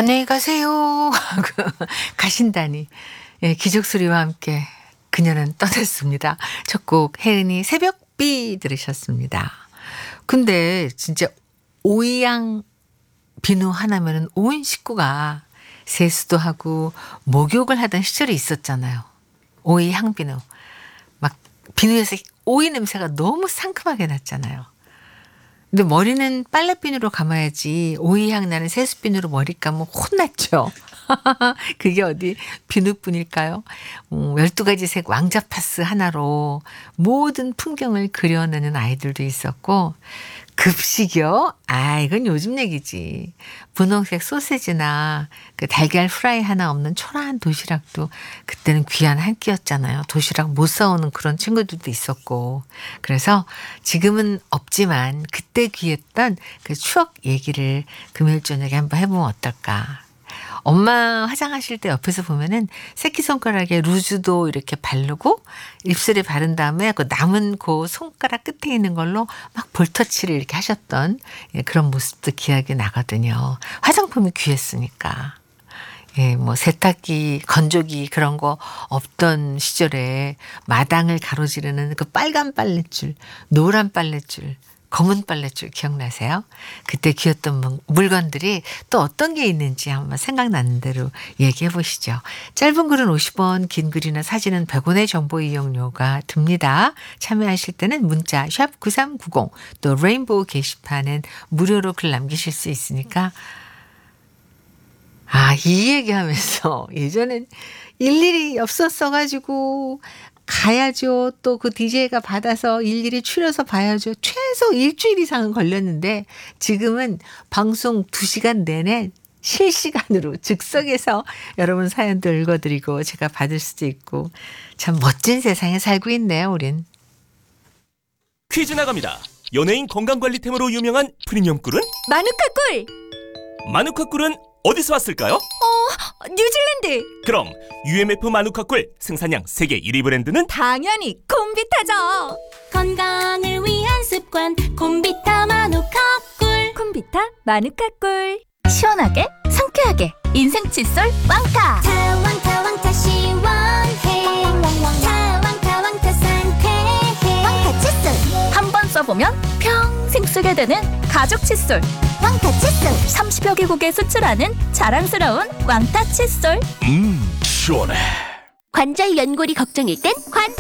안녕히 가세요 하고 가신다니. 예, 기적 소리와 함께 그녀는 떠났습니다. 첫 곡 혜은이 새벽비 들으셨습니다. 근데 진짜 오이양 비누 하나면은 온 식구가 세수도 하고 목욕을 하던 시절이 있었잖아요. 오이 향비누. 막 비누에서 오이 냄새가 너무 상큼하게 났잖아요. 근데 머리는 빨래비누로 감아야지 오이 향 나는 세수비누로 머리 감으면 혼났죠. 그게 어디 비누뿐일까요? 12가지 색 왕자 파스 하나로 모든 풍경을 그려내는 아이들도 있었고, 급식이요? 아, 이건 요즘 얘기지. 분홍색 소세지나 그 달걀 프라이 하나 없는 초라한 도시락도 그때는 귀한 한 끼였잖아요. 도시락 못 사오는 그런 친구들도 있었고. 그래서 지금은 없지만 그때 귀했던 그 추억 얘기를 금요일 저녁에 한번 해보면 어떨까. 엄마 화장하실 때 옆에서 보면은 새끼손가락에 루즈도 이렇게 바르고 입술에 바른 다음에 그 남은 그 손가락 끝에 있는 걸로 막 볼터치를 이렇게 하셨던 그런 모습도 기억이 나거든요. 화장품이 귀했으니까. 예, 뭐 세탁기, 건조기 그런 거 없던 시절에 마당을 가로지르는 그 빨간 빨랫줄, 노란 빨랫줄, 검은 빨랫줄 기억나세요? 그때 귀했던 물건들이 또 어떤 게 있는지 한번 생각나는 대로 얘기해 보시죠. 짧은 글은 50원, 긴 글이나 사진은 100원의 정보 이용료가 듭니다. 참여하실 때는 문자 샵 9390 또 레인보우 게시판은 무료로 글 남기실 수 있으니까. 아, 이 얘기하면서 예전엔 일일이 없었어가지고 가야죠. 또 그 DJ가 받아서 일일이 추려서 봐야죠. 최소 일주일 이상은 걸렸는데 지금은 방송 2시간 내내 실시간으로 즉석에서 여러분 사연도 읽어드리고 제가 받을 수도 있고 참 멋진 세상에 살고 있네요, 우린. 퀴즈 나갑니다. 연예인 건강관리템으로 유명한 프리미엄 꿀은? 마누카 꿀! 마누카 꿀은 어디서 왔을까요? 뉴질랜드! 그럼 UMF 마누카 꿀 생산량 세계 1위 브랜드는? 당연히 콤비타죠! 건강을 위한 습관 콤비타 마누카 꿀! 콤비타 마누카 꿀! 시원하게 상쾌하게 인생 칫솔 왕타! 왕타 시원해 왕타 상쾌해 왕타 칫솔! 한 번 써보면 평생 쓰게 되는 가죽 칫솔 왕타 칫솔! 30여 개국에 수출하는 자랑스러운 왕타 칫솔. 시원해. 관절 연골이 걱정일 땐